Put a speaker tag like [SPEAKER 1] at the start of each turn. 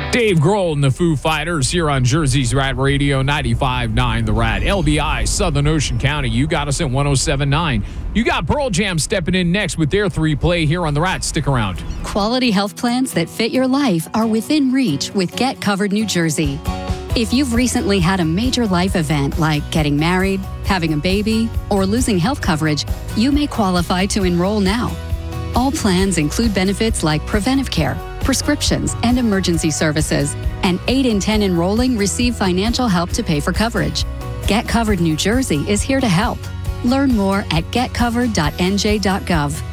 [SPEAKER 1] Dave Grohl and the Foo Fighters here on Jersey's Rat Radio 95.9 The Rat. LBI, Southern Ocean County. You got us at 107.9. You got Pearl Jam stepping in next with their 3-play here on The Rat. Stick around.
[SPEAKER 2] Quality health plans that fit your life are within reach with Get Covered New Jersey. If you've recently had a major life event like getting married, having a baby, or losing health coverage, you may qualify to enroll now. All plans include benefits like preventive care, prescriptions, and emergency services, and 8 in 10 enrolling receive financial help to pay for coverage. Get Covered New Jersey is here to help. Learn more at getcovered.nj.gov.